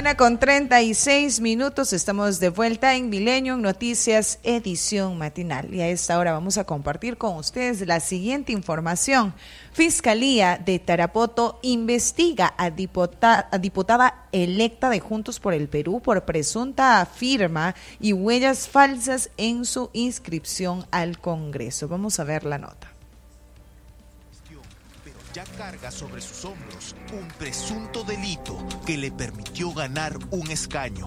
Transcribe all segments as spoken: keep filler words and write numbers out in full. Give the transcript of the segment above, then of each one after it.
mañana con treinta y seis minutos, estamos de vuelta en Milenio Noticias, edición matinal. Y a esta hora vamos a compartir con ustedes la siguiente información. Fiscalía de Tarapoto investiga a, dipota, a diputada electa de Juntos por el Perú por presunta firma y huellas falsas en su inscripción al Congreso. Vamos a ver la nota. Ya carga sobre sus hombros un presunto delito que le permitió ganar un escaño.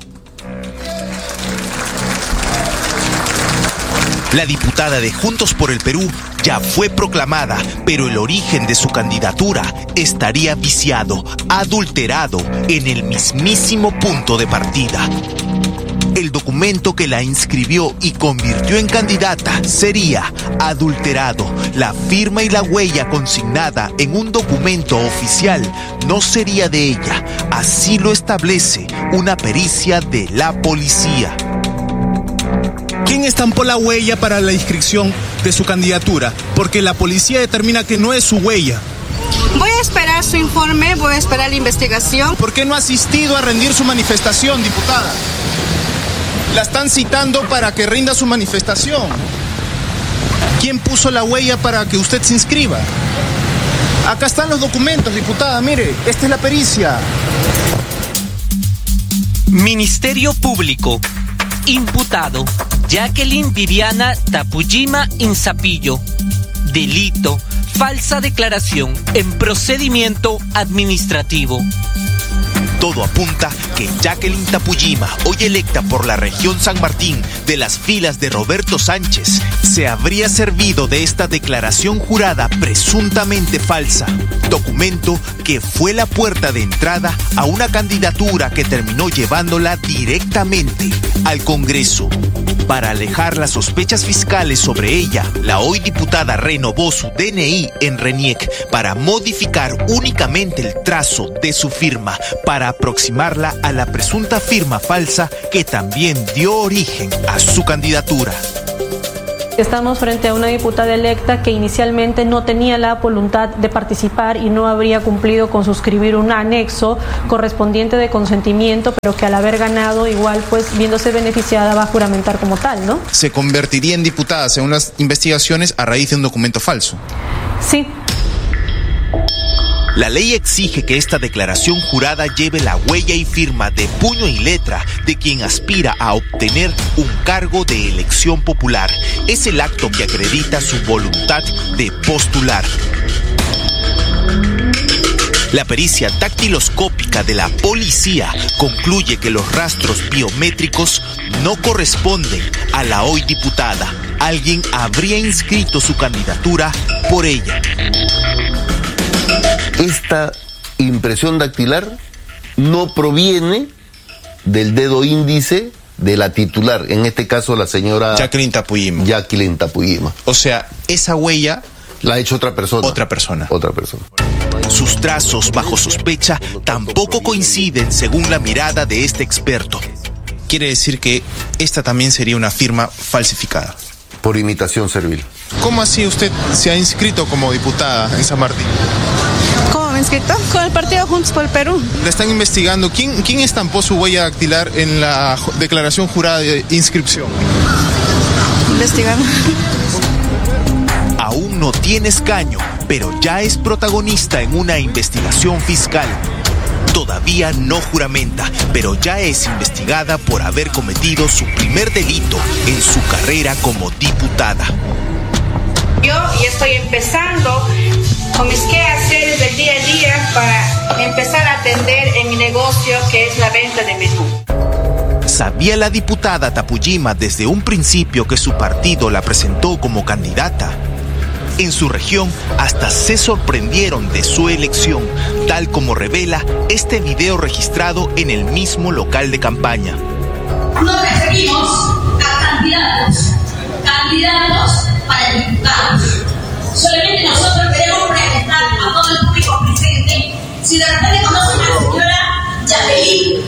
La diputada de Juntos por el Perú ya fue proclamada, pero el origen de su candidatura estaría viciado, adulterado en el mismísimo punto de partida. El documento que la inscribió y convirtió en candidata sería adulterado. La firma y la huella consignada en un documento oficial no sería de ella. Así lo establece una pericia de la policía. ¿Quién estampó la huella para la inscripción de su candidatura? Porque la policía determina que no es su huella. Voy a esperar su informe, voy a esperar la investigación. ¿Por qué no ha asistido a rendir su manifestación, diputada? La están citando para que rinda su manifestación. ¿Quién puso la huella para que usted se inscriba? Acá están los documentos, diputada, mire, esta es la pericia. Ministerio Público. Imputado Jacqueline Viviana Tapujima Inzapillo. Delito: falsa declaración en procedimiento administrativo. Todo apunta que Jacqueline Tapujima, hoy electa por la región San Martín de las filas de Roberto Sánchez, se habría servido de esta declaración jurada presuntamente falsa, documento que fue la puerta de entrada a una candidatura que terminó llevándola directamente al Congreso. Para alejar las sospechas fiscales sobre ella, la hoy diputada renovó su D N I en RENIEC para modificar únicamente el trazo de su firma, para aproximarla a la presunta firma falsa que también dio origen a su candidatura. Estamos frente a una diputada electa que inicialmente no tenía la voluntad de participar y no habría cumplido con suscribir un anexo correspondiente de consentimiento, pero que al haber ganado, igual pues viéndose beneficiada, va a juramentar como tal, ¿no? Se convertiría en diputada según las investigaciones a raíz de un documento falso. Sí. La ley exige que esta declaración jurada lleve la huella y firma de puño y letra de quien aspira a obtener un cargo de elección popular. Es el acto que acredita su voluntad de postular. La pericia dactiloscópica de la policía concluye que los rastros biométricos no corresponden a la hoy diputada. Alguien habría inscrito su candidatura por ella. Esta impresión dactilar no proviene del dedo índice de la titular, en este caso la señora Jacqueline Tapujima. Jacqueline Tapujima. O sea, esa huella la ha hecho otra persona. Otra persona. Otra persona. Sus trazos bajo sospecha tampoco coinciden según la mirada de este experto. Quiere decir que esta también sería una firma falsificada. Por imitación servil. ¿Cómo así usted se ha inscrito como diputada en San Martín? ¿Cómo me he inscrito? Con el partido Juntos por el Perú. Le están investigando. ¿Quién, quién estampó su huella dactilar en la declaración jurada de inscripción? Investigando. Aún no tiene escaño, pero ya es protagonista en una investigación fiscal. Todavía no juramenta, pero ya es investigada por haber cometido su primer delito en su carrera como diputada. Yo ya estoy empezando con mis quehaceres del día a día para empezar a atender en mi negocio, que es la venta de menú. ¿Sabía la diputada Tapujima desde un principio que su partido la presentó como candidata? En su región hasta se sorprendieron de su elección, tal como revela este video registrado en el mismo local de campaña. Nos referimos a candidatos, candidatos para diputados. Solamente nosotros queremos preguntar a todo el público presente si de repente conocen a la señora Jacqueline.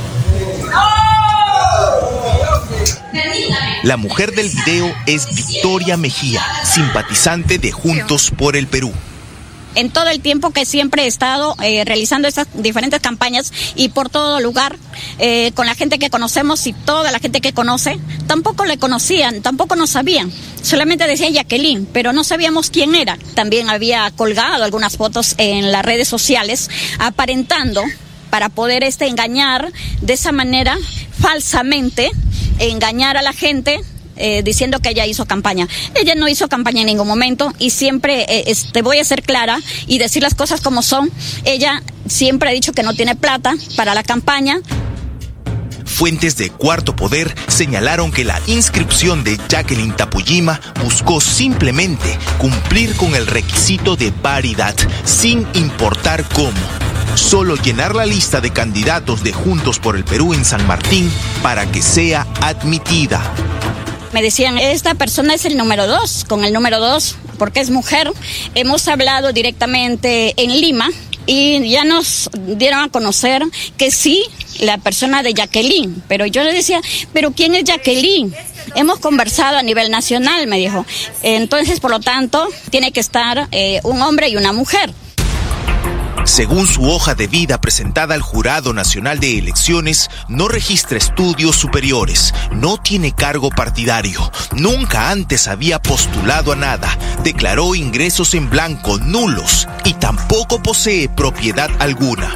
La mujer del video es Victoria Mejía, simpatizante de Juntos por el Perú. en todo el tiempo que siempre he estado eh, realizando estas diferentes campañas y por todo lugar, eh, con la gente que conocemos y toda la gente que conoce, tampoco le conocían, tampoco nos sabían. Solamente decían Jacqueline, pero no sabíamos quién era. También había colgado algunas fotos en las redes sociales, aparentando para poder este, engañar de esa manera, falsamente, engañar a la gente, eh, diciendo que ella hizo campaña. Ella no hizo campaña en ningún momento y siempre, eh, este, voy a ser clara y decir las cosas como son. Ella siempre ha dicho que no tiene plata para la campaña. Fuentes de Cuarto Poder señalaron que la inscripción de Jacqueline Tapuyima buscó simplemente cumplir con el requisito de paridad, sin importar cómo. Solo llenar la lista de candidatos de Juntos por el Perú en San Martín para que sea admitida. Me decían, esta persona es el número dos, con el número dos, porque es mujer. Hemos hablado directamente en Lima y ya nos dieron a conocer que sí, la persona de Jacqueline. Pero yo le decía, ¿pero quién es Jacqueline? Hemos conversado a nivel nacional, me dijo. Entonces, por lo tanto, tiene que estar eh, un hombre y una mujer. Según su hoja de vida presentada al Jurado Nacional de Elecciones, no registra estudios superiores, no tiene cargo partidario, nunca antes había postulado a nada, declaró ingresos en blanco nulos y tampoco posee propiedad alguna.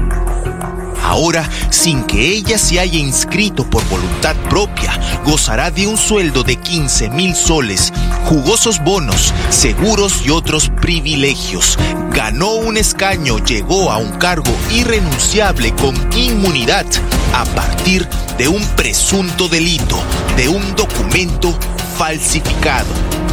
Ahora, sin que ella se haya inscrito por voluntad propia, gozará de un sueldo de quince mil soles, jugosos bonos, seguros y otros privilegios. Ganó un escaño, llegó a un cargo irrenunciable con inmunidad a partir de un presunto delito, de un documento falsificado.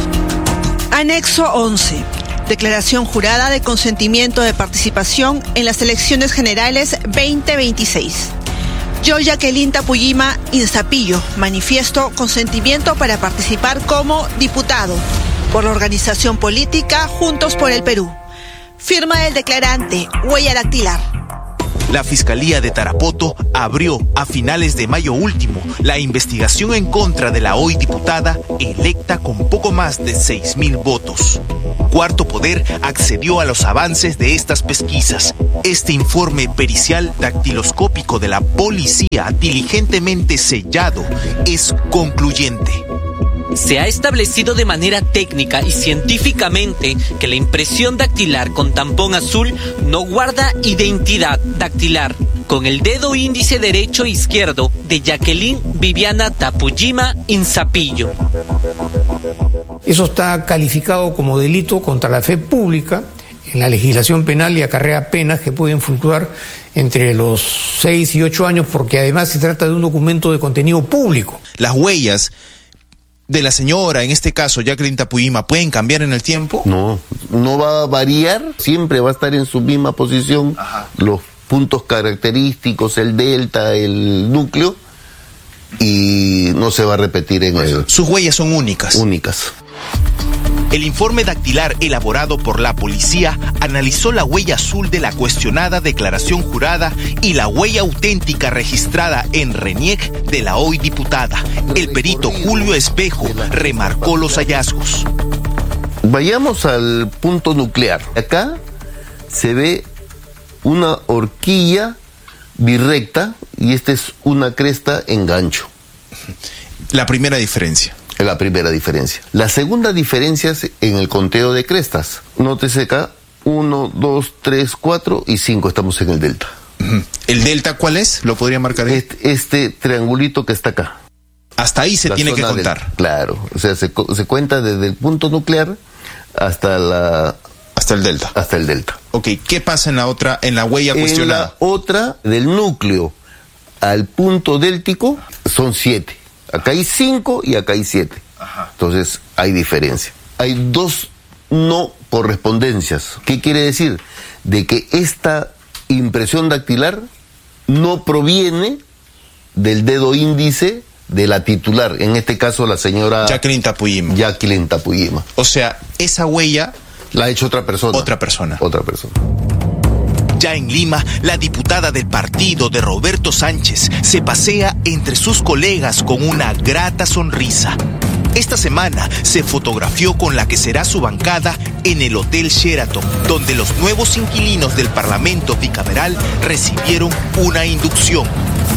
Anexo once. Declaración jurada de consentimiento de participación en las elecciones generales veinte veintiséis. Yo, Jacqueline Tapuyima Inzapillo, manifiesto consentimiento para participar como diputado por la organización política Juntos por el Perú. Firma del declarante, huella dactilar. La Fiscalía de Tarapoto abrió a finales de mayo último la investigación en contra de la hoy diputada electa con poco más de seis mil votos. Cuarto Poder accedió a los avances de estas pesquisas. Este informe pericial dactiloscópico de la policía, diligentemente sellado, es concluyente. Se ha establecido de manera técnica y científicamente que la impresión dactilar con tampón azul no guarda identidad dactilar con el dedo índice derecho e izquierdo de Jacqueline Viviana Tapuyima Inzapillo. Eso está calificado como delito contra la fe pública en la legislación penal y acarrea penas que pueden fluctuar entre los seis y ocho años porque además se trata de un documento de contenido público. Las huellas de la señora, en este caso Jacqueline Tapuyima, ¿pueden cambiar en el tiempo? No, no va a variar, siempre va a estar en su misma posición. Ajá. Los puntos característicos, el delta, el núcleo, y no se va a repetir en eso. Sus huellas son únicas. Únicas. El informe dactilar elaborado por la policía analizó la huella azul de la cuestionada declaración jurada y la huella auténtica registrada en RENIEC de la hoy diputada. El perito Julio Espejo remarcó los hallazgos. Vayamos al punto nuclear. Acá se ve una horquilla birrecta y esta es una cresta en gancho. La primera diferencia. La primera diferencia. La segunda diferencia es en el conteo de crestas. Nótese acá, uno, dos, tres, cuatro y cinco, estamos en el delta. ¿El delta cuál es? ¿Lo podría marcar ahí? Este, este triangulito que está acá. Hasta ahí se la tiene que contar. Del, claro, o sea, se, se cuenta desde el punto nuclear hasta la... Hasta el delta. Hasta el delta. Ok, ¿qué pasa en la otra, en la huella cuestionada? En la otra, del núcleo al punto déltico, son siete. Acá hay cinco y acá hay siete. Ajá. Entonces, hay diferencia. Hay dos no correspondencias. ¿Qué quiere decir? De que esta impresión dactilar no proviene del dedo índice de la titular, en este caso la señora Jacqueline Tapuyima. Jacqueline Tapuyima. O sea, esa huella la ha hecho otra persona. Otra persona. Otra persona. Ya en Lima, la diputada del partido de Roberto Sánchez se pasea entre sus colegas con una grata sonrisa. Esta semana se fotografió con la que será su bancada en el Hotel Sheraton, donde los nuevos inquilinos del Parlamento bicameral recibieron una inducción.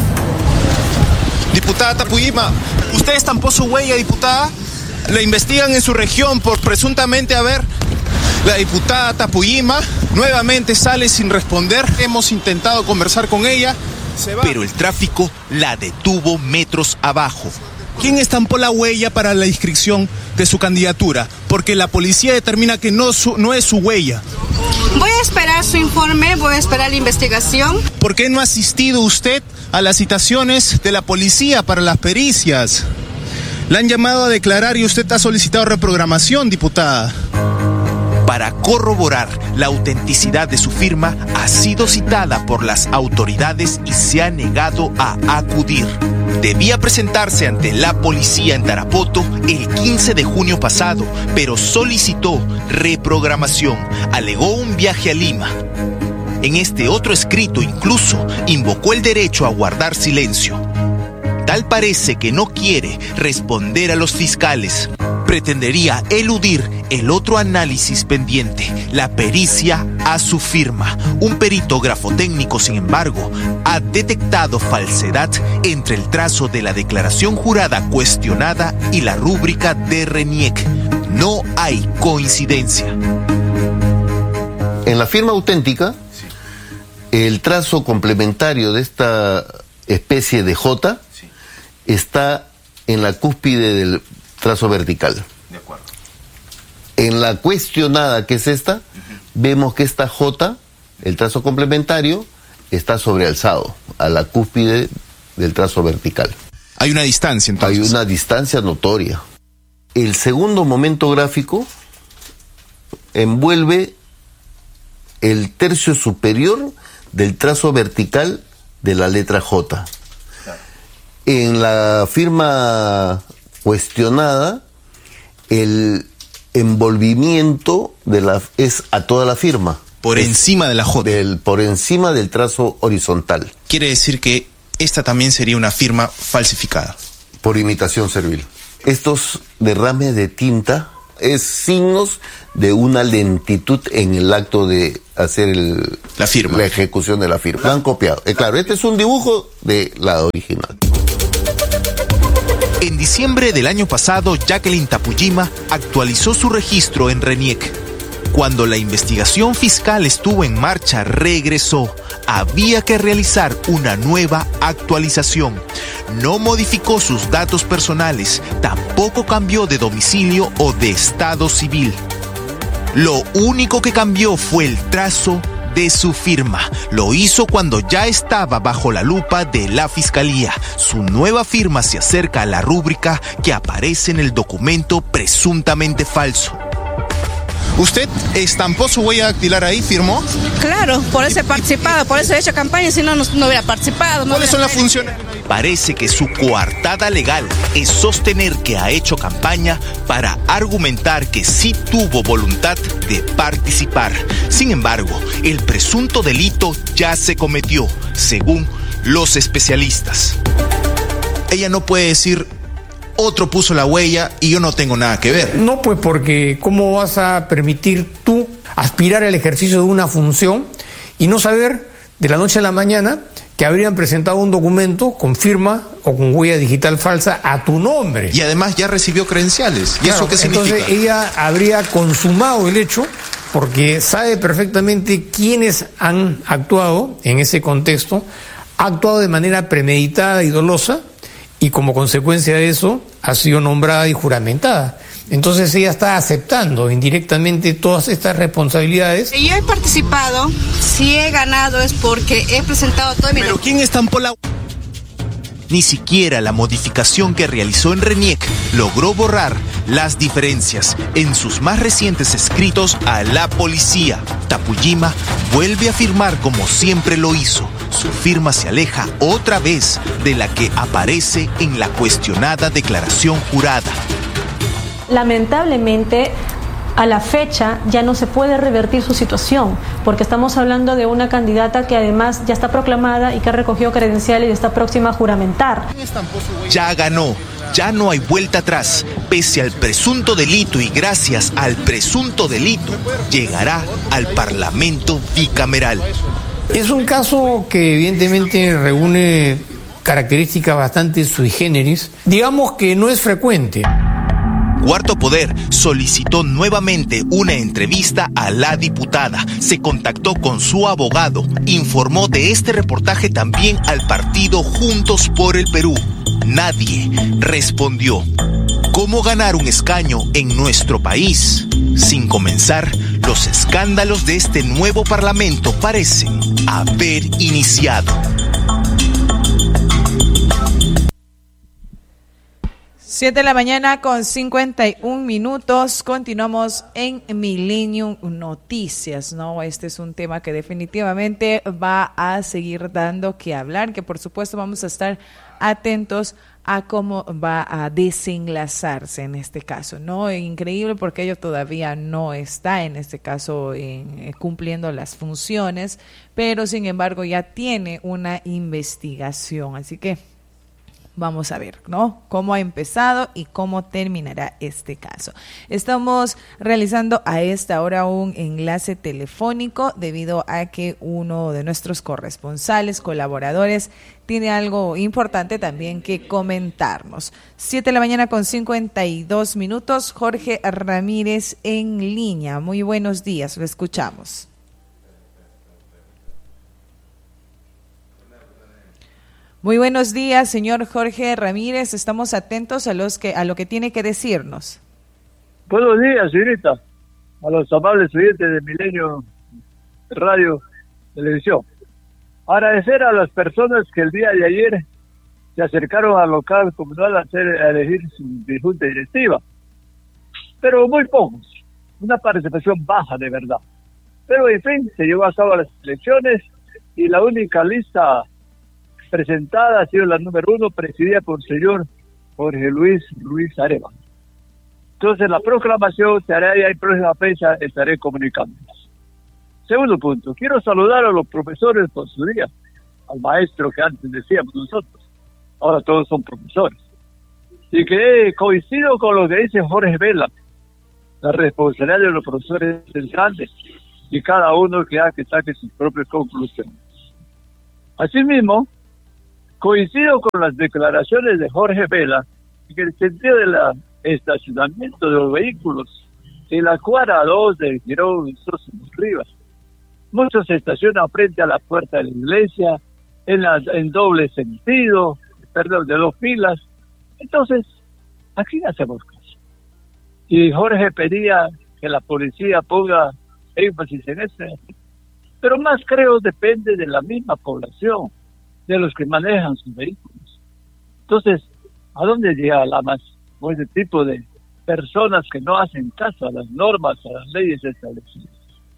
Diputada Tapuyima, ¿usted estampó su huella, diputada? La investigan en su región por presuntamente haber... La diputada Tapuyima nuevamente sale sin responder. Hemos intentado conversar con ella. Se va. Pero el tráfico la detuvo metros abajo. ¿Quién estampó la huella para la inscripción de su candidatura? Porque la policía determina que no, su, no es su huella. Voy a esperar su informe, voy a esperar la investigación. ¿Por qué no ha asistido usted a las citaciones de la policía para las pericias? La han llamado a declarar y usted ha solicitado reprogramación, diputada. Para corroborar la autenticidad de su firma, ha sido citada por las autoridades y se ha negado a acudir. Debía presentarse ante la policía en Tarapoto el quince de junio pasado, pero solicitó reprogramación. Alegó un viaje a Lima. En este otro escrito incluso invocó el derecho a guardar silencio. Tal parece que no quiere responder a los fiscales. Pretendería eludir el otro análisis pendiente, la pericia a su firma. Un perito grafotécnico, sin embargo, ha detectado falsedad entre el trazo de la declaración jurada cuestionada y la rúbrica de RENIEC. No hay coincidencia. En la firma auténtica, el trazo complementario de esta especie de J está en la cúspide del trazo vertical. De acuerdo. En la cuestionada, que es esta, uh-huh. vemos que esta J, el trazo complementario, está sobrealzado a la cúspide del trazo vertical. Hay una distancia, entonces. Hay una distancia notoria. El segundo momento gráfico envuelve el tercio superior del trazo vertical de la letra J. Claro. En la firma cuestionada, el envolvimiento de la es a toda la firma. Por es encima de la J. Del, por encima del trazo horizontal. Quiere decir que esta también sería una firma falsificada. Por imitación servil. Estos derrames de tinta es signos de una lentitud en el acto de hacer el, la firma. La ejecución de la firma. Lo han copiado. Eh, claro, este es un dibujo de la original. En diciembre del año pasado, Jacqueline Tapuyima actualizó su registro en RENIEC. Cuando la investigación fiscal estuvo en marcha, regresó. Había que realizar una nueva actualización. No modificó sus datos personales, tampoco cambió de domicilio o de estado civil. Lo único que cambió fue el trazo de su firma. Lo hizo cuando ya estaba bajo la lupa de la Fiscalía. Su nueva firma se acerca a la rúbrica que aparece en el documento presuntamente falso. ¿Usted estampó su huella dactilar ahí, firmó? Claro, por eso he participado, por eso he hecho campaña, si no, no, no hubiera participado. No ¿Cuáles son las funciones? Parece que su coartada legal es sostener que ha hecho campaña para argumentar que sí tuvo voluntad de participar. Sin embargo, el presunto delito ya se cometió, según los especialistas. Ella no puede decir... Otro puso la huella y yo no tengo nada que ver. No, pues porque ¿cómo vas a permitir tú aspirar al ejercicio de una función y no saber de la noche a la mañana que habrían presentado un documento con firma o con huella digital falsa a tu nombre? Y además ya recibió credenciales. ¿Y claro, eso qué significa? Entonces ella habría consumado el hecho porque sabe perfectamente quiénes han actuado en ese contexto, ha actuado de manera premeditada y dolosa, y como consecuencia de eso ha sido nombrada y juramentada. Entonces ella está aceptando indirectamente todas estas responsabilidades. Yo he participado, si he ganado es porque he presentado todo mi... ¿Pero quién estampó la...? Ni siquiera la modificación que realizó en RENIEC logró borrar las diferencias. En sus más recientes escritos a la policía, Tapuyima vuelve a firmar como siempre lo hizo. Su firma se aleja otra vez de la que aparece en la cuestionada declaración jurada. Lamentablemente, a la fecha ya no se puede revertir su situación, porque estamos hablando de una candidata que además ya está proclamada y que ha recogido credenciales y está próxima a juramentar. Ya ganó, Ya no hay vuelta atrás. Pese al presunto delito y gracias al presunto delito, llegará al Parlamento bicameral. Es un caso que evidentemente reúne características bastante sui generis. Digamos que no es frecuente. Cuarto Poder solicitó nuevamente una entrevista a la diputada. Se contactó con su abogado. Informó de este reportaje también al partido Juntos por el Perú. Nadie respondió. ¿Cómo ganar un escaño en nuestro país? Sin comenzar, los escándalos de este nuevo parlamento parecen haber iniciado. Siete de la mañana con cincuenta y un minutos. Continuamos en Millennium Noticias, ¿no? Este es un tema que definitivamente va a seguir dando que hablar, que por supuesto vamos a estar atentos a cómo va a desenlazarse en este caso, ¿no? Increíble porque ello todavía no está en este caso en, eh, cumpliendo las funciones, pero sin embargo ya tiene una investigación, así que vamos a ver, ¿no? Cómo ha empezado y cómo terminará este caso. Estamos realizando a esta hora un enlace telefónico debido a que uno de nuestros corresponsales, colaboradores, tiene algo importante también que comentarnos. Siete de la mañana con cincuenta y dos minutos. Jorge Ramírez en línea. Muy buenos días, lo escuchamos. Muy buenos días, señor Jorge Ramírez. Estamos atentos a los que a lo que tiene que decirnos. Buenos días, señorita, a los amables oyentes de Milenio Radio Televisión. Agradecer a las personas que el día de ayer se acercaron al local comunal a, hacer, a elegir su junta directiva. Pero muy pocos, una participación baja de verdad. Pero en fin, se llevó a cabo las elecciones y la única lista presentada ha sido la número uno, presidida por el señor Jorge Luis Ruiz Arevalo. Entonces la proclamación se hará ya en próxima fecha, estaré comunicándoles. Segundo punto, quiero saludar a los profesores por su día, al maestro que antes decíamos nosotros, ahora todos son profesores. Y que coincido con lo que dice Jorge Vela, la responsabilidad de los profesores es grande y cada uno que haga que saque sus propias conclusiones. Asimismo, coincido con las declaraciones de Jorge Vela en el sentido del estacionamiento de los vehículos en la cuadra dos de Girón Sósimo Rivas. Muchos se estacionan frente a la puerta de la iglesia, en, la, en doble sentido, perdón, de dos filas. Entonces, ¿a quién hacemos caso? Y Jorge pedía que la policía ponga énfasis en eso, pero más creo depende de la misma población, de los que manejan sus vehículos. Entonces, ¿a dónde llega la más? O ese tipo de personas que no hacen caso a las normas, a las leyes establecidas.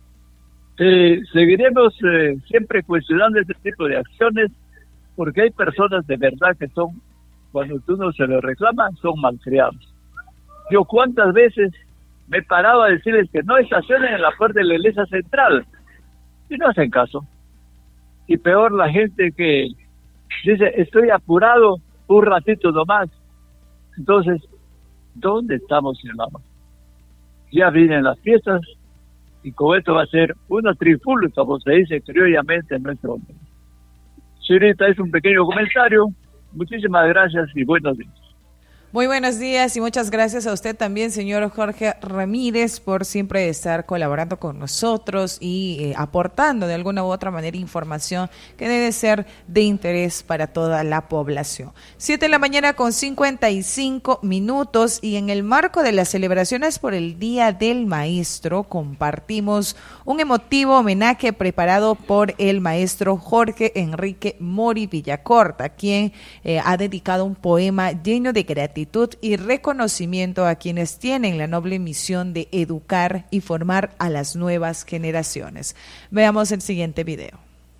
Eh, seguiremos eh, siempre cuestionando este tipo de acciones, porque hay personas de verdad que son, cuando tú no se lo reclamas, son malcriados. Yo cuántas veces me paraba a decirles que no estacionen en la puerta de la iglesia central, y no hacen caso. Y peor la gente que dice, estoy apurado un ratito nomás. Entonces, ¿dónde estamos, hermano? Ya vienen las fiestas y con esto va a ser una trifulca, como se dice criollamente en nuestro hombre. Señorita, es un pequeño comentario. Muchísimas gracias y buenos días. Muy buenos días y muchas gracias a usted también, señor Jorge Ramírez, por siempre estar colaborando con nosotros y eh, aportando de alguna u otra manera información que debe ser de interés para toda la población. Siete de la mañana con cincuenta y cinco minutos y en el marco de las celebraciones por el Día del Maestro compartimos un emotivo homenaje preparado por el maestro Jorge Enrique Mori Villacorta, quien eh, ha dedicado un poema lleno de gratitud y reconocimiento a quienes tienen la noble misión de educar y formar a las nuevas generaciones. Veamos el siguiente video.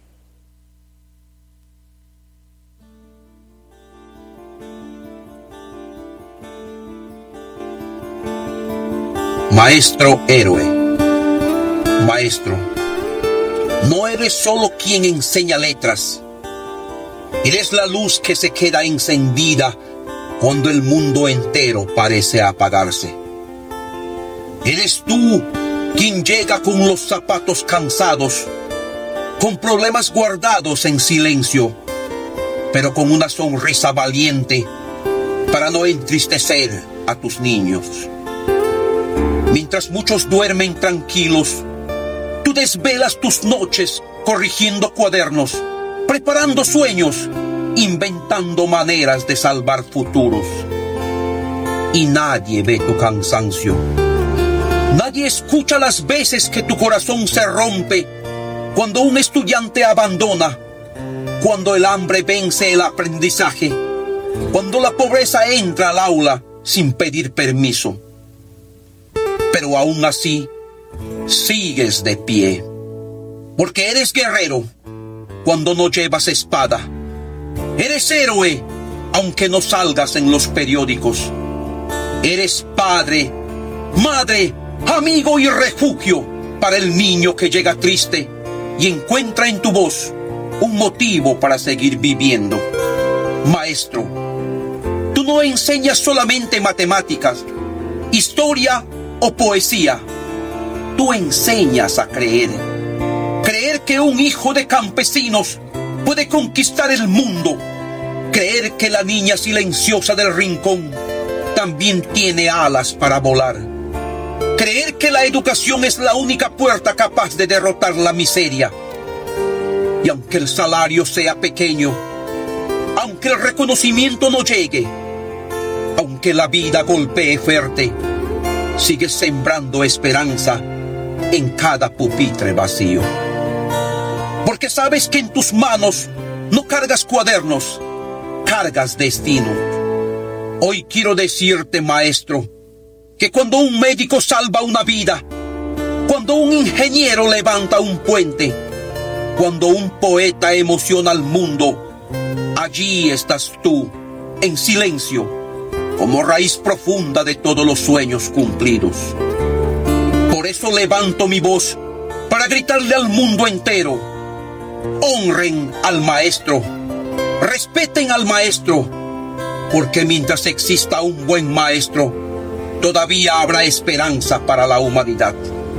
Maestro héroe, maestro, no eres solo quien enseña letras, eres la luz que se queda encendida cuando el mundo entero parece apagarse. Eres tú quien llega con los zapatos cansados, con problemas guardados en silencio, pero con una sonrisa valiente para no entristecer a tus niños. Mientras muchos duermen tranquilos, tú desvelas tus noches corrigiendo cuadernos, preparando sueños, inventando maneras de salvar futuros. Y nadie ve tu cansancio. Nadie escucha las veces que tu corazón se rompe cuando un estudiante abandona, cuando el hambre vence el aprendizaje, cuando la pobreza entra al aula sin pedir permiso. Pero aún así, sigues de pie, porque eres guerrero cuando no llevas espada. Eres héroe aunque no salgas en los periódicos. Eres padre, madre, amigo y refugio para el niño que llega triste y encuentra en tu voz un motivo para seguir viviendo. Maestro, tú no enseñas solamente matemáticas, historia o poesía. Tú enseñas a creer. Creer que un hijo de campesinos puede conquistar el mundo. Creer que la niña silenciosa del rincón también tiene alas para volar. Creer que la educación es la única puerta capaz de derrotar la miseria. Y aunque el salario sea pequeño, aunque el reconocimiento no llegue, aunque la vida golpee fuerte, sigues sembrando esperanza en cada pupitre vacío. Porque sabes que en tus manos no cargas cuadernos, cargas destino. Hoy quiero decirte, maestro, que cuando un médico salva una vida, cuando un ingeniero levanta un puente, cuando un poeta emociona al mundo, allí estás tú, en silencio, como raíz profunda de todos los sueños cumplidos. Por eso levanto mi voz para gritarle al mundo entero: honren al maestro, respeten al maestro, porque mientras exista un buen maestro, todavía habrá esperanza para la humanidad.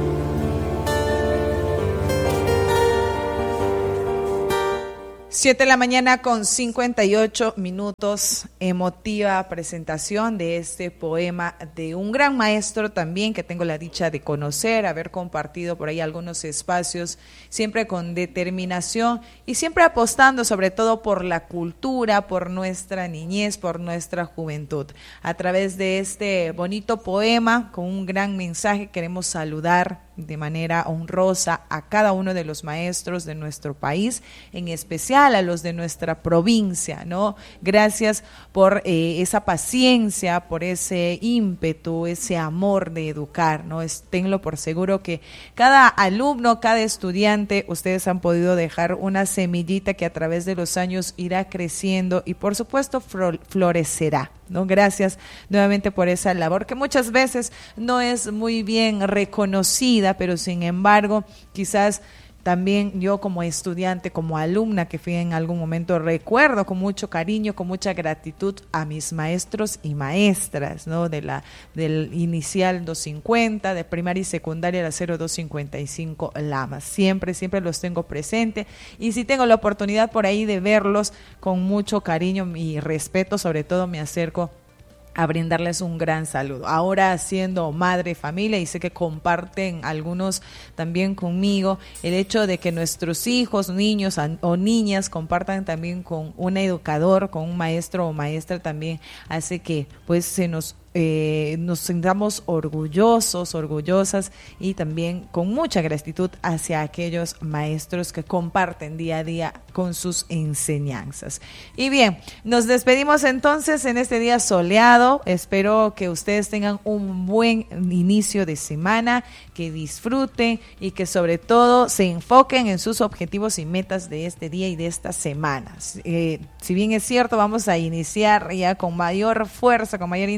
Siete de la mañana con cincuenta y ocho minutos, emotiva presentación de este poema de un gran maestro también que tengo la dicha de conocer, haber compartido por ahí algunos espacios, siempre con determinación y siempre apostando sobre todo por la cultura, por nuestra niñez, por nuestra juventud. A través de este bonito poema con un gran mensaje queremos saludar de manera honrosa a cada uno de los maestros de nuestro país, en especial a los de nuestra provincia, ¿no? Gracias por eh, esa paciencia, por ese ímpetu, ese amor de educar, ¿no? Es, tenlo por seguro que cada alumno, cada estudiante, ustedes han podido dejar una semillita que a través de los años irá creciendo y por supuesto florecerá, ¿no? Gracias nuevamente por esa labor que muchas veces no es muy bien reconocida, pero sin embargo, quizás también yo como estudiante, como alumna que fui en algún momento, recuerdo con mucho cariño, con mucha gratitud a mis maestros y maestras, ¿no? De la del inicial doscientos cincuenta, de primaria y secundaria la cero dos cincuenta y cinco Lamas. Siempre, siempre los tengo presente y si tengo la oportunidad por ahí de verlos con mucho cariño y respeto, sobre todo me acerco a brindarles un gran saludo. Ahora siendo madre, familia, y sé que comparten algunos también conmigo el hecho de que nuestros hijos, niños o niñas compartan también con un educador, con un maestro o maestra, también hace que pues se nos Eh, nos sintamos orgullosos, orgullosas y también con mucha gratitud hacia aquellos maestros que comparten día a día con sus enseñanzas. Y bien, nos despedimos entonces en este día soleado. Espero que ustedes tengan un buen inicio de semana, que disfruten y que sobre todo se enfoquen en sus objetivos y metas de este día y de estas semanas. Eh, si bien es cierto, vamos a iniciar ya con mayor fuerza, con mayor intensidad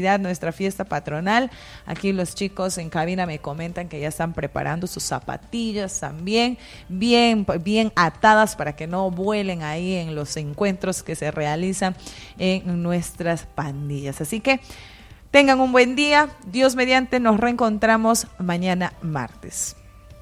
felicidad, nuestra fiesta patronal. Aquí los chicos en cabina me comentan que ya están preparando sus zapatillas también, bien, bien atadas para que no vuelen ahí en los encuentros que se realizan en nuestras pandillas. Así que tengan un buen día. Dios mediante, nos reencontramos mañana martes.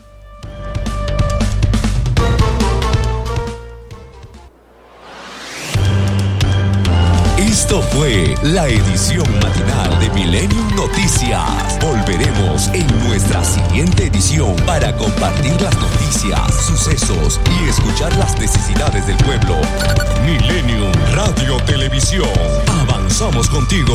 Esto fue la edición matinal de Millennium Noticias. Volveremos en nuestra siguiente edición para compartir las noticias, sucesos y escuchar las necesidades del pueblo. Millennium Radio Televisión. Avanzamos contigo.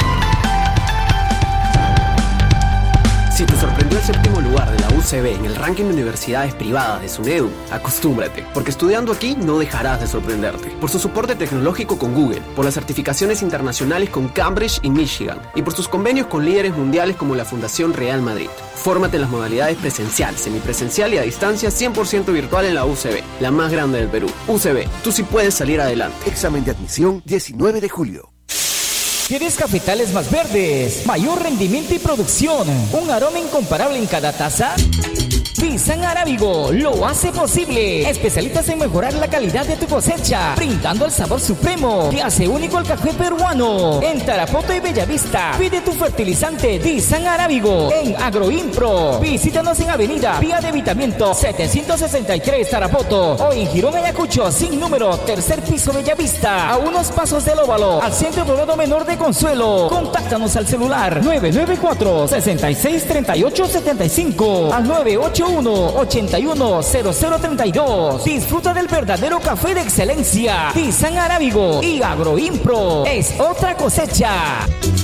Si te sorprendió el séptimo lugar de la U C B en el ranking de universidades privadas de SUNEDU, acostúmbrate, porque estudiando aquí no dejarás de sorprenderte. Por su soporte tecnológico con Google, por las certificaciones internacionales con Cambridge y Michigan, y por sus convenios con líderes mundiales como la Fundación Real Madrid. Fórmate en las modalidades presencial, semipresencial y a distancia cien por ciento virtual en la U C B, la más grande del Perú. U C B, tú sí puedes salir adelante. Examen de admisión diecinueve de julio. ¿Quieres cafetales más verdes, mayor rendimiento y producción, un aroma incomparable en cada taza? Pisan Arábigo lo hace posible. Especialistas en mejorar la calidad de tu cosecha, brindando el sabor supremo que hace único al café peruano. En Tarapoto y Bellavista, pide tu fertilizante Pisan Arábigo en Agroimpro. Visítanos en Avenida Vía de Evitamiento setecientos sesenta y tres Tarapoto o en Girón Ayacucho sin número, tercer piso Bellavista, a unos pasos del Óvalo, al Centro Poblado Menor de Consuelo. Contáctanos al celular nueve nueve cuatro, seis seis tres ocho siete cinco al nueve ocho uno, ocho uno cero cero tres dos. Disfruta del verdadero café de excelencia. Pisan Arábigo y Agroimpro es otra cosecha.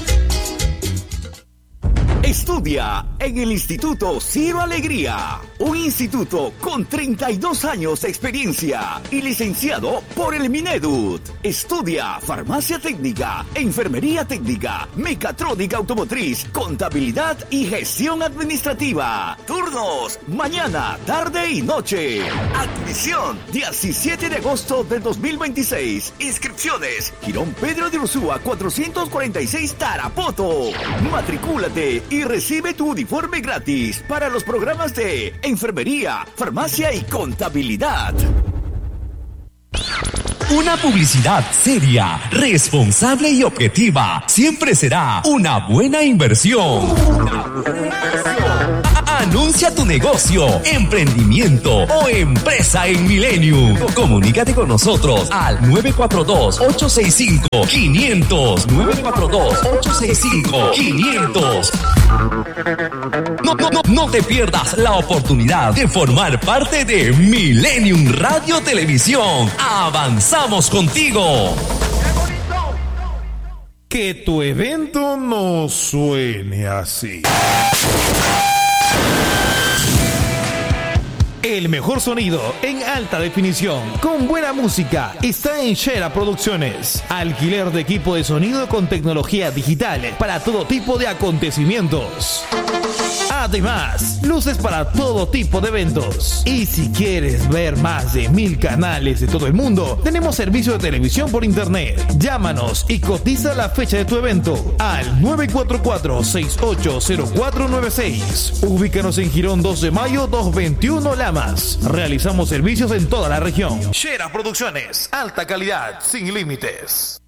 Estudia en el Instituto Ciro Alegría, un instituto con treinta y dos años de experiencia y licenciado por el Minedut. Estudia farmacia técnica, enfermería técnica, mecatrónica automotriz, contabilidad y gestión administrativa. Turnos mañana, tarde y noche. Admisión diecisiete de agosto del dos mil veintiséis. Inscripciones Girón Pedro de Ursúa cuatrocientos cuarenta y seis Tarapoto. Matricúlate y recibe tu uniforme gratis para los programas de enfermería, farmacia y contabilidad. Una publicidad seria, responsable y objetiva siempre será una buena inversión. Anuncia tu negocio, emprendimiento o empresa en Millennium. Comunícate con nosotros al nueve cuatro dos, ocho seis cinco, cinco cero cero. nueve cuatro dos, ocho seis cinco, cinco cero cero. No, no, no, no te pierdas la oportunidad de formar parte de Millennium Radio Televisión. Avanzamos contigo. Que tu evento no suene así. El mejor sonido en alta definición, con buena música, está en Shera Producciones. Alquiler de equipo de sonido con tecnología digital para todo tipo de acontecimientos. Además, luces para todo tipo de eventos. Y si quieres ver más de mil canales de todo el mundo, tenemos servicio de televisión por internet. Llámanos y cotiza la fecha de tu evento al nueve cuatro cuatro, seis ocho cero cuatro nueve seis. Ubícanos en Girón dos de mayo doscientos veintiuno Lamas. Realizamos servicios en toda la región. Shera Producciones, alta calidad, sin límites.